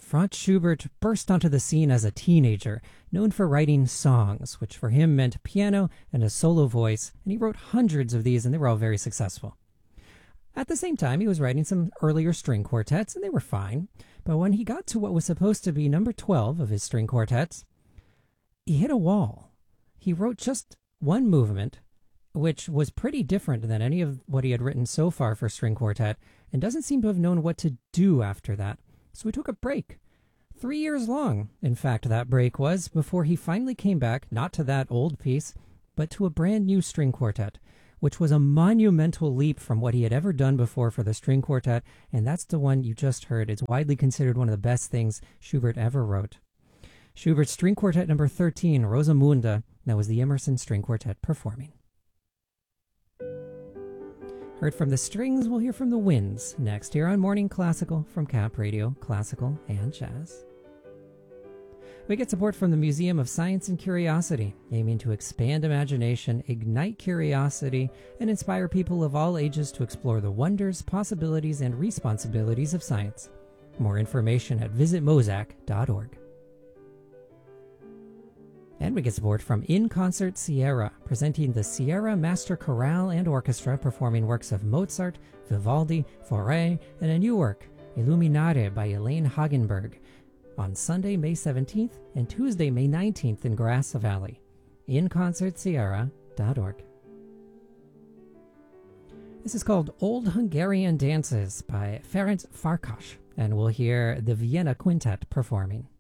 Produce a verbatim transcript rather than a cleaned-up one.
Franz Schubert burst onto the scene as a teenager, known for writing songs, which for him meant piano and a solo voice, and he wrote hundreds of these, and they were all very successful. At the same time, he was writing some earlier string quartets, and they were fine, but when he got to what was supposed to be number twelve of his string quartets, he hit a wall. He wrote just one movement, which was pretty different than any of what he had written so far for string quartet, and doesn't seem to have known what to do after that. So he took a break. Three years long, in fact, that break was, before he finally came back, not to that old piece, but to a brand new string quartet, which was a monumental leap from what he had ever done before for the string quartet, and that's the one you just heard. It's widely considered one of the best things Schubert ever wrote. Schubert's string quartet number thirteen, Rosamunde, that was the Emerson String Quartet performing. Heard from the strings, we'll hear from the winds next here on Morning Classical from Cap Radio, Classical and Jazz. We get support from the Museum of Science and Curiosity, aiming to expand imagination, ignite curiosity, and inspire people of all ages to explore the wonders, possibilities, and responsibilities of science. More information at visit mosac dot org. And we get support from In Concert Sierra, presenting the Sierra Master Chorale and Orchestra performing works of Mozart, Vivaldi, Fauré, and a new work, Illuminare by Elaine Hagenberg, on Sunday, May seventeenth and Tuesday, May nineteenth in Grass Valley. in concert sierra dot org. This is called Old Hungarian Dances by Ferenc Farkas, and we'll hear the Vienna Quintet performing.